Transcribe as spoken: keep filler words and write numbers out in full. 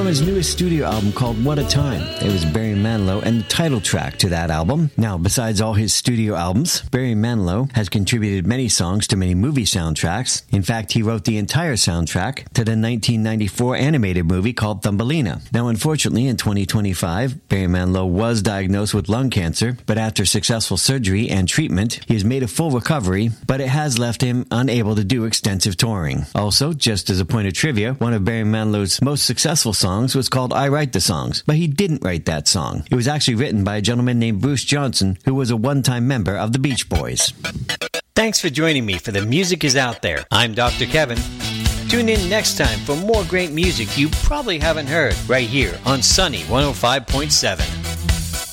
his newest studio album called What a Time. It was Barry Manilow and the title track to that album. Now, besides all his studio albums, Barry Manilow has contributed many songs to many movie soundtracks. In fact, he wrote the entire soundtrack to the nineteen ninety-four animated movie called Thumbelina. Now, unfortunately, in twenty twenty-five, Barry Manilow was diagnosed with lung cancer, but after successful surgery and treatment, he has made a full recovery, but it has left him unable to do extensive touring. Also, just as a point of trivia, one of Barry Manilow's most successful songs was called I Write the Songs, but he didn't write that song. It was actually written by a gentleman named Bruce Johnson, who was a one-time member of the Beach Boys. Thanks for joining me for The Music Is Out There. I'm Doctor Kevin. Tune in next time for more great music you probably haven't heard right here on Sunny one oh five point seven.